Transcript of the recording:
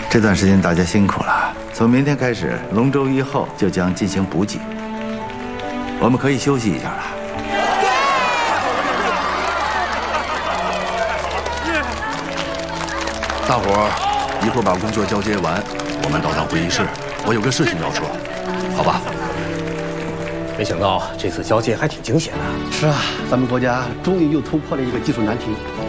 这段时间大家辛苦了。从明天开始，龙舟1号就将进行补给，我们可以休息一下了。 大伙儿，一会儿把工作交接完，我们到趟会议室，我有个事情要说，好吧？ 没想到这次交接还挺惊险的。 是啊，咱们国家终于又突破了一个技术难题。